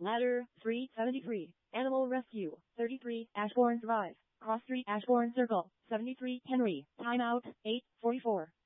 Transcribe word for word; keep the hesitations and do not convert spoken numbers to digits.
Ladder, three seventy-three. Animal Rescue, thirty-three. Ashbourne Drive, Cross Street, Ashbourne Circle, seventy-three. Henry. Timeout, eight forty-four.